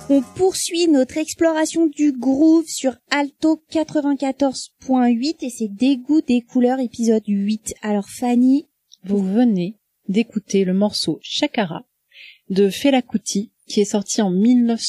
On poursuit notre exploration du groove sur Alto 94.8 et c'est Dégoût des couleurs épisode 8. Alors Fanny, vous venez d'écouter le morceau Chakara de Fela Kuti qui est sorti en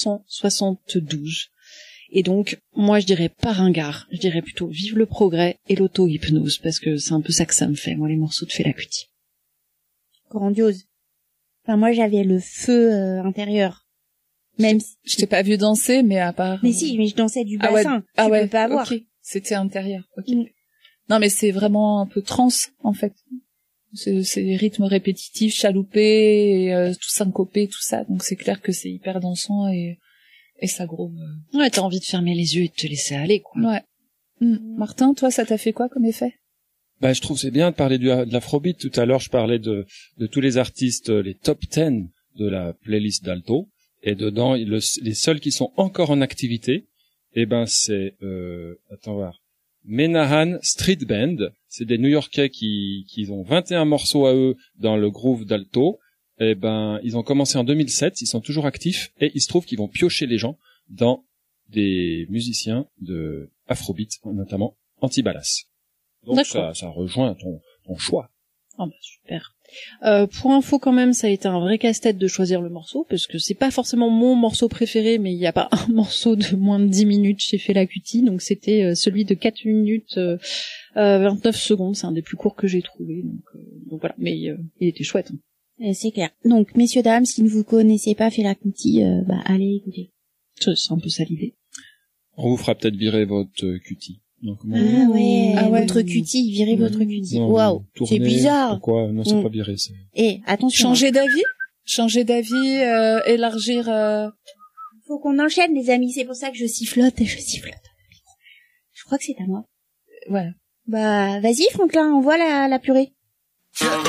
1972. Et donc, moi je dirais pas ringard, je dirais plutôt vive le progrès et l'auto-hypnose parce que c'est un peu ça que ça me fait, moi les morceaux de Fela Kuti. Grandiose. Enfin moi j'avais le feu intérieur. Même si... Je t'ai pas vu danser, mais à part... Mais si, mais je dansais du bassin. Tu peux pas avoir. Okay. C'était intérieur. Ok. Non, mais c'est vraiment un peu trance, en fait. C'est des rythmes répétitifs, chaloupés, et, tout syncopé, tout ça. Donc c'est clair que c'est hyper dansant et ça groove. Ouais, t'as envie de fermer les yeux et de te laisser aller, quoi. Ouais. Martin, toi, ça t'a fait quoi comme effet? Bah, je trouve c'est bien de parler de l'afrobeat. Tout à l'heure, je parlais de tous les artistes, les top 10 de la playlist d'Alto. Et dedans, les seuls qui sont encore en activité, c'est, attends voir, Menahan Street Band. C'est des New-Yorkais qui ont 21 morceaux à eux dans le groove d'Alto. Ils ont commencé en 2007, ils sont toujours actifs, et il se trouve qu'ils vont piocher les gens dans des musiciens de Afrobeat, notamment Antibalas. Donc ça rejoint ton choix. Ah bah super. Pour info quand même, ça a été un vrai casse-tête de choisir le morceau, parce que c'est pas forcément mon morceau préféré, mais il n'y a pas un morceau de moins de 10 minutes chez Fela Kuti, donc c'était celui de 4 minutes 29 secondes, c'est un des plus courts que j'ai trouvé, donc voilà, mais il était chouette. C'est clair. Donc messieurs dames, si vous ne connaissez pas Fela Kuti, allez écouter. C'est un peu ça l'idée. On vous fera peut-être virer votre cutie. Donc, votre cutie, virez votre cutie. Waouh, c'est bizarre. Pourquoi? Non, c'est pas viré, c'est... Attention. Changer d'avis, élargir, Faut qu'on enchaîne, les amis, c'est pour ça que je sifflote. Je crois que c'est à moi. Voilà. Bah, vas-y, Franklin, envoie la purée.